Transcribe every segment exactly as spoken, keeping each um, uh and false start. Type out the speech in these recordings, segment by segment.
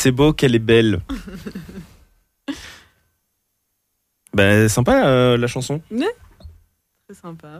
c'est beau, qu'elle est belle. Ben, sympa euh, la chanson. Ouais. Très sympa.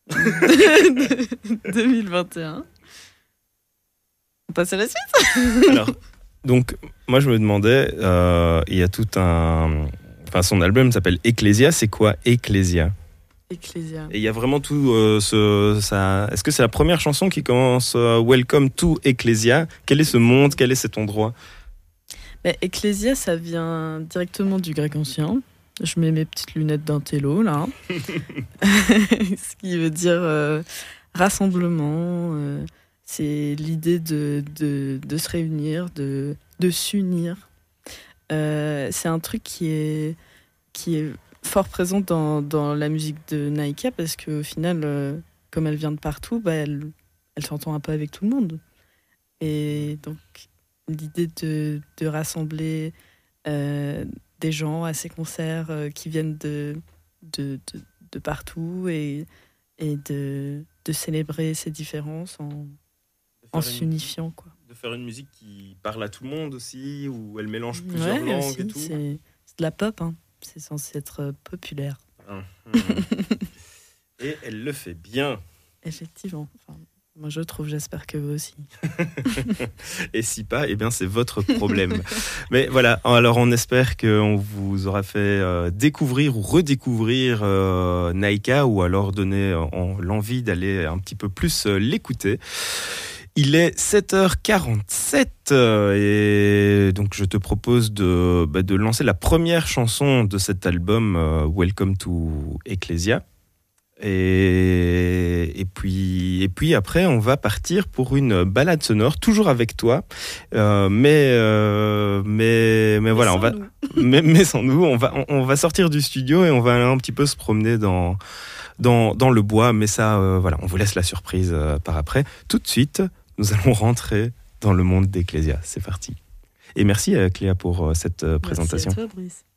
deux mille vingt et un. On passe à la suite. Alors, donc, moi je me demandais, euh, il y a tout un... Enfin, son album s'appelle Ecclesia. C'est quoi Ecclesia ? Ecclesia. Et il y a vraiment tout euh, ce... Ça... Est-ce que c'est la première chanson qui commence euh, Welcome to Ecclesia ? Quel est ce monde ? Quel est cet endroit ? Ben, Ecclesia, ça vient directement du grec ancien. Je mets mes petites lunettes d'intello, là. Ce qui veut dire euh, rassemblement. Euh, c'est l'idée de, de, de se réunir, de, de s'unir. Euh, c'est un truc qui est, qui est fort présent dans, dans la musique de Naïka parce qu'au final, euh, comme elle vient de partout, bah, elle, elle s'entend un peu avec tout le monde. Et donc, l'idée de, de rassembler euh, des gens à ces concerts euh, qui viennent de, de, de, de partout et, et de, de célébrer ces différences en, en s'unifiant, quoi. De faire une musique qui parle à tout le monde aussi, où elle mélange plusieurs ouais, langues aussi, et tout. C'est, c'est de la pop, hein. C'est censé être euh, populaire. Hum, hum. Et elle le fait bien. Effectivement. Enfin, moi, je trouve, j'espère que vous aussi. Et si pas, eh bien, c'est votre problème. Mais voilà, alors on espère qu'on vous aura fait euh, découvrir ou redécouvrir euh, Naïka, ou alors donner euh, l'envie d'aller un petit peu plus euh, l'écouter. Il est sept heures quarante-sept euh, et donc je te propose de, bah, de lancer la première chanson de cet album, euh, Welcome to Ecclesia. Et, et, puis, et puis après, on va partir pour une balade sonore, toujours avec toi. Euh, mais, euh, mais, mais, mais voilà, on va, mais, mais sans nous, on va, on, on va sortir du studio et on va aller un petit peu se promener dans, dans, dans le bois. Mais ça, euh, voilà, on vous laisse la surprise euh, par après. Tout de suite, nous allons rentrer dans le monde d'Ecclesia. C'est parti. Et merci, euh, Cléa, pour euh, cette euh, présentation. Merci à toi, Brice.